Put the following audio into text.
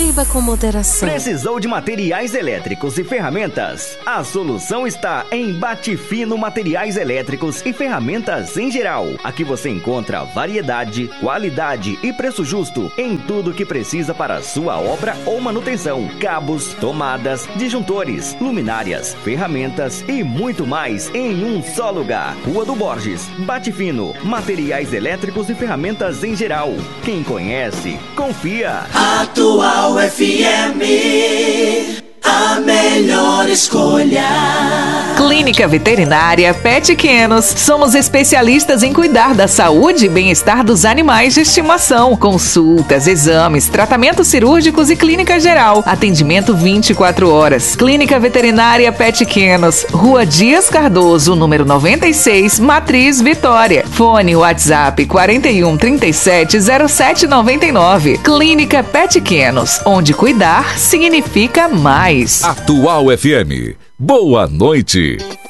Beba com moderação. Precisou de materiais elétricos e ferramentas? A solução está em Bate Fino Materiais Elétricos e Ferramentas em geral. Aqui você encontra variedade, qualidade e preço justo em tudo que precisa para a sua obra ou manutenção. Cabos, tomadas, disjuntores, luminárias, ferramentas e muito mais em um só lugar. Rua do Borges, Bate Fino, materiais elétricos e ferramentas em geral. Quem conhece, confia. Atual FM, a melhor escolha. Clínica Veterinária Pequenos. Somos especialistas em cuidar da saúde e bem-estar dos animais de estimação. Consultas, exames, tratamentos cirúrgicos e clínica geral. Atendimento 24 horas. Clínica Veterinária Pequenos. Rua Dias Cardoso, número 96, Matriz, Vitória. Fone WhatsApp 41 37 07 99. Clínica Pequenos, onde cuidar significa mais. Atual FM. Boa noite.